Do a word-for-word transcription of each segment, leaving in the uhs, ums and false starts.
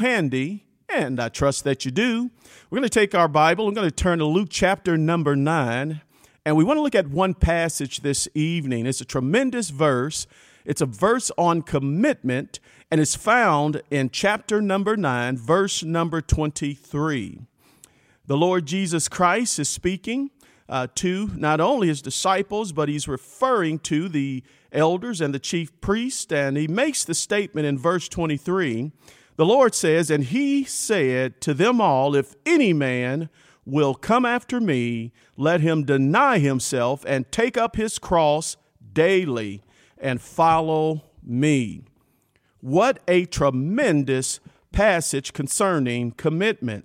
handy, and I trust that you do. We're going to take our Bible. We're going to turn to Luke chapter number nine, and we want to look at one passage this evening. It's a tremendous verse. It's a verse on commitment, and it's found in chapter number nine, verse number twenty-three. The Lord Jesus Christ is speaking uh, to not only his disciples, but he's referring to the elders and the chief priest, and he makes the statement in verse twenty-three. The Lord says, "And he said to them all, if any man will come after me, let him deny himself and take up his cross daily and follow me." What a tremendous passage concerning commitment.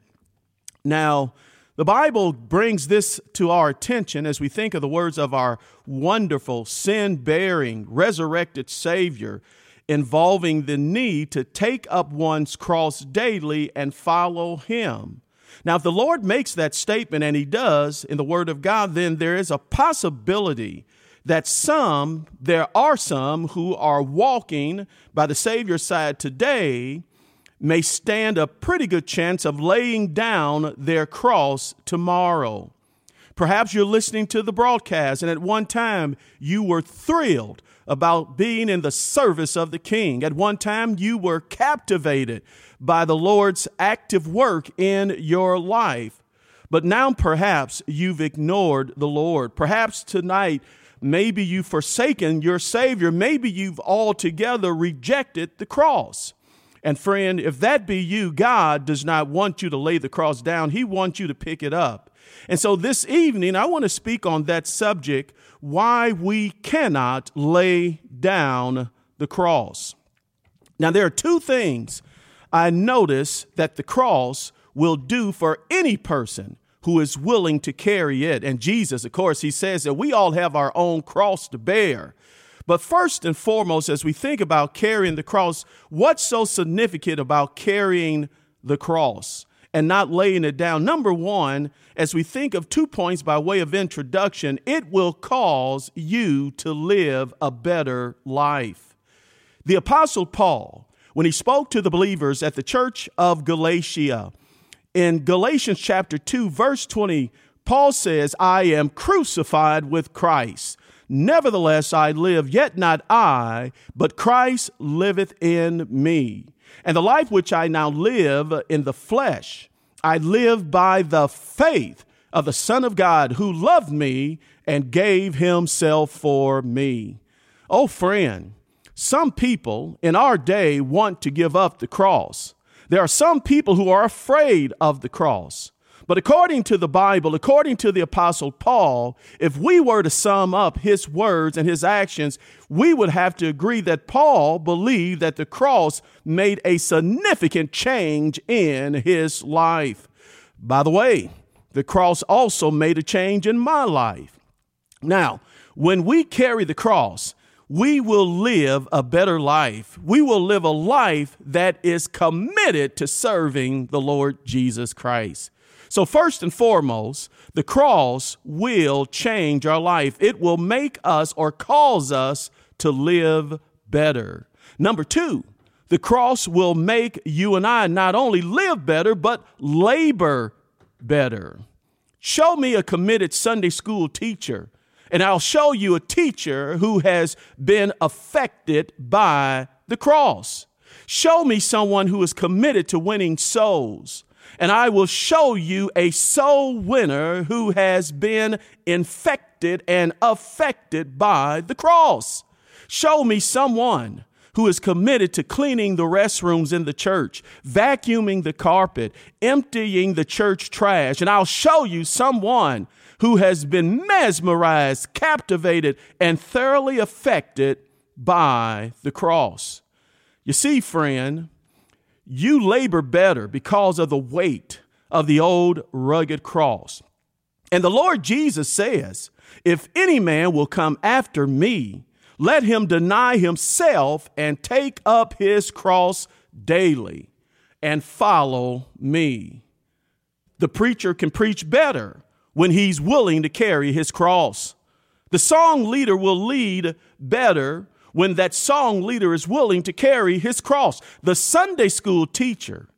Now, the Bible brings this to our attention as we think of the words of our wonderful, sin-bearing, resurrected Savior, involving the need to take up one's cross daily and follow him. Now, if the Lord makes that statement, and he does in the Word of God, then there is a possibility that some, there are some who are walking by the Savior's side today may stand a pretty good chance of laying down their cross tomorrow. Perhaps you're listening to the broadcast, and at one time you were thrilled about being in the service of the King. At one time you were captivated by the Lord's active work in your life. But now perhaps you've ignored the Lord. Perhaps tonight maybe you've forsaken your Savior. Maybe you've altogether rejected the cross. And friend, if that be you, God does not want you to lay the cross down. He wants you to pick it up. And so this evening, I want to speak on that subject, why we cannot lay down the cross. Now, there are two things I notice that the cross will do for any person who is willing to carry it. And Jesus, of course, he says that we all have our own cross to bear. But first and foremost, as we think about carrying the cross, what's so significant about carrying the cross and not laying it down? Number one, as we think of two points by way of introduction, it will cause you to live a better life. The Apostle Paul, when he spoke to the believers at the church of Galatia, in Galatians chapter two, verse twenty, Paul says, "I am crucified with Christ. Nevertheless, I live, yet not I, but Christ liveth in me. And the life which I now live in the flesh, I live by the faith of the Son of God who loved me and gave himself for me." Oh, friend, some people in our day want to give up the cross. There are some people who are afraid of the cross. But according to the Bible, according to the Apostle Paul, if we were to sum up his words and his actions, we would have to agree that Paul believed that the cross made a significant change in his life. By the way, the cross also made a change in my life. Now, when we carry the cross, we will live a better life. We will live a life that is committed to serving the Lord Jesus Christ. So first and foremost, the cross will change our life. It will make us or cause us to live better. Number two, the cross will make you and I not only live better, but labor better. Show me a committed Sunday school teacher, and I'll show you a teacher who has been affected by the cross. Show me someone who is committed to winning souls, and I will show you a soul winner who has been infected and affected by the cross. Show me someone who is committed to cleaning the restrooms in the church, vacuuming the carpet, emptying the church trash, and I'll show you someone who has been mesmerized, captivated, and thoroughly affected by the cross. You see, friend, you labor better because of the weight of the old rugged cross. And the Lord Jesus says, if any man will come after me, let him deny himself and take up his cross daily and follow me. The preacher can preach better when he's willing to carry his cross. The song leader will lead better when that song leader is willing to carry his cross. The Sunday school teacher